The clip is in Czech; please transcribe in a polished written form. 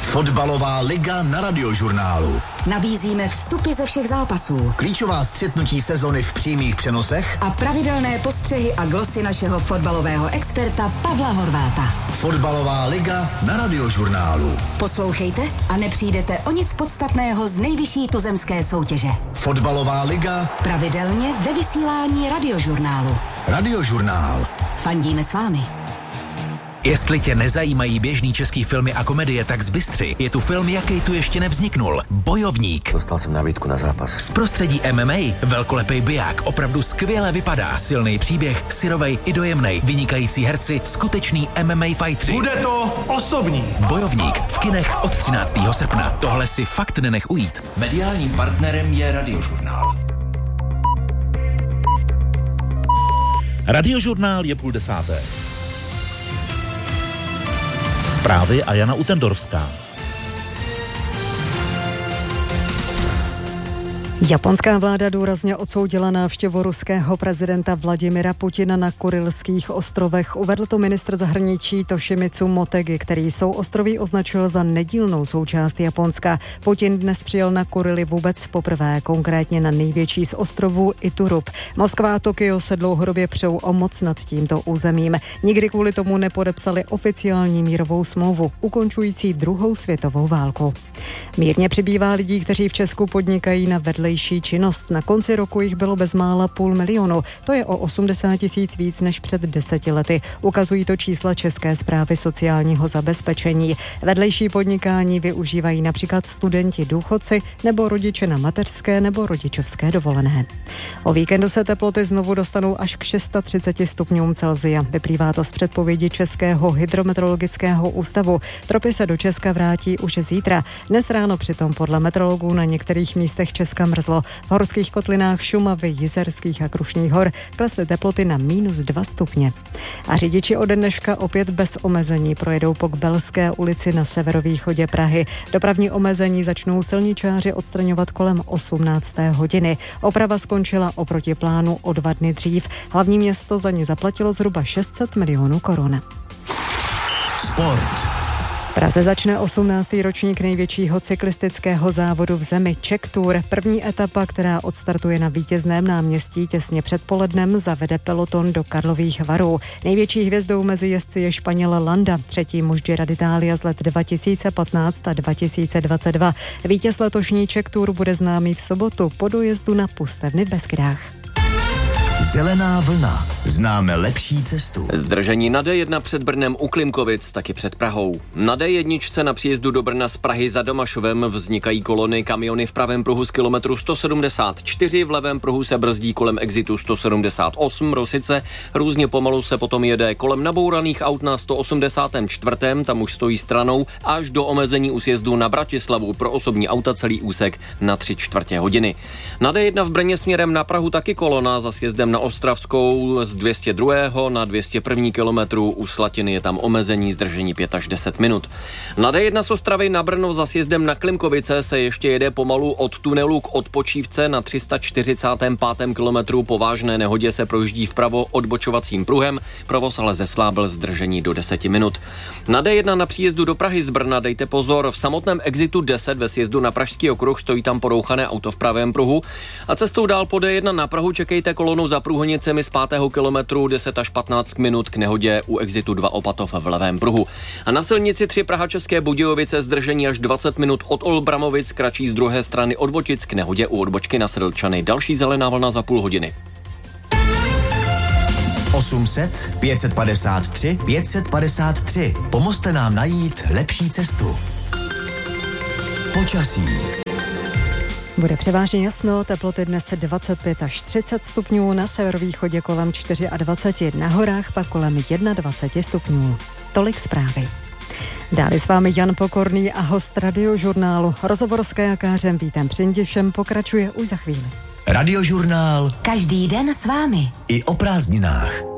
Fotbalová liga na Radiožurnálu. Nabízíme vstupy ze všech zápasů, Klíčová střetnutí sezony v přímých přenosech a pravidelné postřehy a glosy našeho fotbalového experta Pavla Horváta. Fotbalová liga na Radiožurnálu. Poslouchejte a nepřijdete o nic podstatného z nejvyšší tuzemské soutěže. Fotbalová liga pravidelně ve vysílání Radiožurnálu. Radiožurnál. Fandíme s vámi. Jestli tě nezajímají běžný český filmy a komedie, tak zbystři. Je tu film, jaký tu ještě nevzniknul. Bojovník. Dostal jsem nabídku na zápas. Z prostředí MMA velkolepý biják, opravdu skvěle vypadá. Silný příběh, syrovej i dojemnej, vynikající herci, skutečný MMA fightři. Bude to osobní. Bojovník v kinech od 13. srpna. Tohle si fakt nenech ujít. Mediálním partnerem je Radiožurnál. Radiožurnál je 9:30. Zprávy a Jana Utendorská. Japonská vláda důrazně odsoudila návštěvu ruského prezidenta Vladimira Putina na Kurylských ostrovech. Uvedl to ministr zahraničí Toshimitsu Motegi, který souostroví označil za nedílnou součást Japonska. Putin dnes přijel na Kurily vůbec poprvé, konkrétně na největší z ostrovů Iturup. Moskva a Tokio se dlouhodobě přou o moc nad tímto územím. Nikdy kvůli tomu nepodepsali oficiální mírovou smlouvu, ukončující druhou světovou válku. Mírně přibývá lidí, kteří v Česku podnikají na vedlejší činnost. Na konci roku jich bylo bezmála 500 000. To je o 80 000 víc než před 10 lety. Ukazují to čísla České správy sociálního zabezpečení. Vedlejší podnikání využívají například studenti, důchodci nebo rodiče na mateřské nebo rodičovské dovolené. O víkendu se teploty znovu dostanou až k 630 stupňům Celsia. Vyplývá to z předpovědi Českého hydrometeorologického ústavu. Tropy se do Česka vrátí už zítra. Dnes ráno přitom podle meteorologů na některých místech Česka mrzlo. V horských kotlinách Šumavy, Jizerských a Krušných hor klesly teploty na -2 stupně. A řidiči ode dneška opět bez omezení projedou po Kbelské ulici na severovýchodě Prahy. Dopravní omezení začnou silničáři odstraňovat kolem 18. hodiny. Oprava skončila oproti plánu o 2 dny dřív. Hlavní město za ní zaplatilo zhruba 600 milionů korun. Sport. V Praze začne 18. ročník největšího cyklistického závodu v zemi Czech Tour. První etapa, která odstartuje na Vítězném náměstí těsně před polednem, zavede peloton do Karlových Varů. Největší hvězdou mezi jezdci je Španěl Landa, třetí muž Gira d'Italia z let 2015 a 2022. Vítěz letošní Czech Tour bude známý v sobotu po dojezdu na Pustevny v Beskydách. Zelená vlna. Známe lepší cestu. Zdržení na D1 před Brnem u Klimkovic, taky před Prahou. Na D1 na příjezdu do Brna z Prahy za Domašovem vznikají kolony, kamiony v pravém pruhu z kilometru 174, v levém pruhu se brzdí kolem exitu 178 Rosice, různě pomalu se potom jede kolem nabouraných aut na 184, tam už stojí stranou, až do omezení u sjezdu na Bratislavu pro osobní auta celý úsek na 3/4 hodiny. Na D1 v Brně směrem na Prahu taky kolona za sjezdem na Ostravskou z 202. na 201. kilometru. U Slatiny je tam omezení, zdržení 5 až 10 minut. Na D1 z Ostravy na Brno za sjezdem na Klimkovice se ještě jede pomalu od tunelu k Odpočívce na 345. kilometru. Po vážné nehodě se projíždí vpravo odbočovacím pruhem. Provoz ale zeslábil, zdržení do 10 minut. Na D1 na příjezdu do Prahy z Brna dejte pozor, v samotném exitu 10 ve sjezdu na Pražský okruh stojí tam porouchané auto v pravém pruhu a cestou dál po D1 na Prahu čekejte kolonu za průhonicemi z 5. kilometru 10 až 15 minut k nehodě u exitu 2 Opatov v levém pruhu. A na silnici 3 Praha České Budějovice zdržení až 20 minut od Olbramovic, kratší z druhé strany od Votic k nehodě u odbočky na Sedlčany. Další zelená vlna za půl hodiny. 800 553 553. Pomozte nám najít lepší cestu. Počasí. Bude převážně jasno, teploty dnes 25 až 30 stupňů, na severovýchodě kolem 24, na horách pak kolem 21 stupňů. Tolik zprávy. Dále s vámi Jan Pokorný a host Radiožurnálu. Rozhovor s kajakářem Vítem Přindišem pokračuje už za chvíli. Radiožurnál. Každý den s vámi. I o prázdninách.